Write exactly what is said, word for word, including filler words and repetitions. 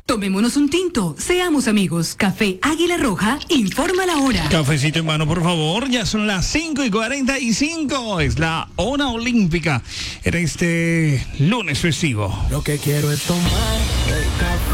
Tomémonos un tinto, seamos amigos. Café Águila Roja informa la hora. Cafecito en mano, por favor. Ya son las cinco y cuarenta y cinco. Es la hora olímpica en este lunes festivo. Lo que quiero es tomar el café